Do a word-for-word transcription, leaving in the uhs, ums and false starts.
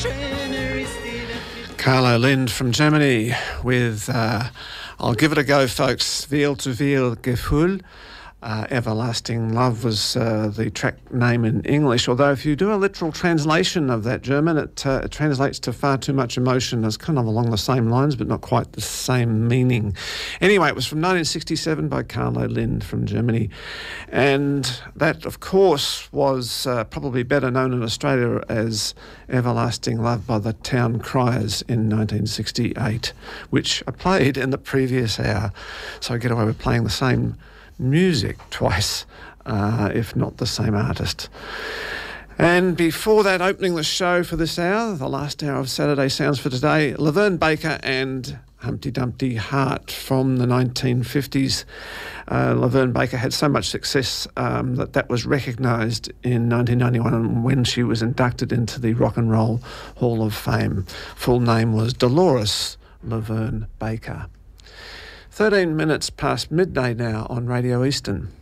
Carlo Lind from Germany with uh, I'll Give It a Go, folks. Viel zu viel Gefühl. Uh, Everlasting Love was uh, the track name in English, although if you do a literal translation of that German, it, uh, it translates to Far Too Much Emotion. It's kind of along the same lines, but not quite the same meaning. Anyway, it was from nineteen sixty-seven by Carlo Lind from Germany. And that, of course, was uh, probably better known in Australia as Everlasting Love by the Town Criers in nineteen sixty-eight, which I played in the previous hour. So I get away with playing the same music twice, uh, if not the same artist. And before that, opening the show for this hour, the last hour of Saturday Sounds for today, Laverne Baker and Humpty Dumpty Heart from the nineteen fifties. Uh, Laverne Baker had so much success um, that that was recognised in nineteen ninety-one when she was inducted into the Rock and Roll Hall of Fame. Full name was Dolores Laverne Baker. thirteen minutes past midday now on Radio Eastern.